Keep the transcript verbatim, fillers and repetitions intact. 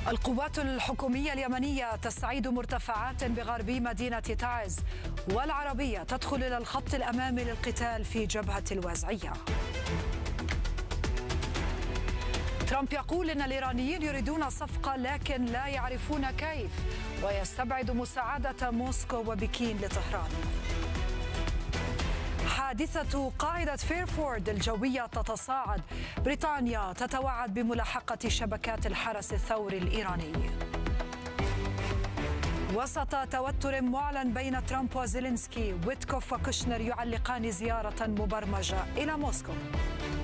القوات الحكومية اليمنية تستعيد مرتفعات بغربي مدينة تعز، والعربية تدخل إلى الخط الأمامي للقتال في جبهة الوازعية. ترامب يقول إن الإيرانيين يريدون صفقة لكن لا يعرفون كيف، ويستبعد مساعدة موسكو وبكين لطهران. حادثة قاعدة فيرفورد الجوية تتصاعد، بريطانيا تتوعد بملاحقة شبكات الحرس الثوري الإيراني. وسط توتر معلن بين ترامب وزيلينسكي، ويتكوف وكوشنر يعلقان زيارة مبرمجة إلى موسكو.